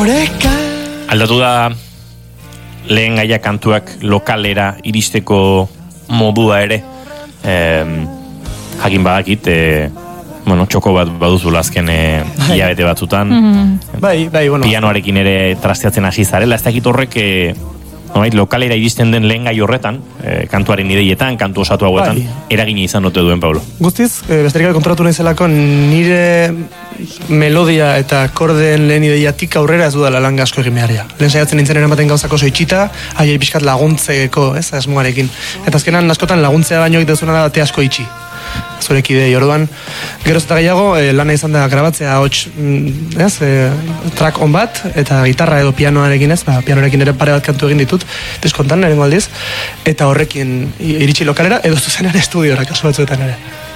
Aldatu da lehen gaia kantuak lokalera iristeko modua ere. Jakin badakit, txoko bat baduzula azken hilabete batzutan. Bueno. Pianoarekin ere trasteatzen hasi zarela. Ez dakit horrek lokalera iristen den lehen gai horretan, kantuaren ideietan, kantu osatu hauetan, eragina izan dute duen, Paulo. Guztiz, besterik kontratu nahizelako nire melodia eta akordeen lehen ideiatik aurrera ez dudala lan asko egin beharria. Lehen saiatzen nintzen eramaten gauzak oso itxita, haiei pixkat laguntzeko, asmoarekin. Eta azkenan askotan laguntzea baino egitezuna da te asko itxi. Zurek idei, orduan, geroz eta gehiago, lana izan da grabatzea hots, track on bat, eta gitarra edo pianoarekin pianoarekin ere pare bat kantu egin ditut, diskontan, erengo aldiz, eta horrekin iritsi lokalera, edo zuzenean estudiora, kasu batzuetan ere.